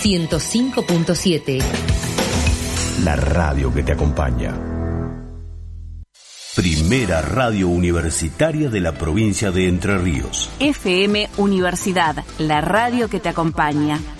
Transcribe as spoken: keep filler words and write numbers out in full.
ciento cinco punto siete. La radio que te acompaña. Primera radio universitaria de la provincia de Entre Ríos. F M Universidad, la radio que te acompaña.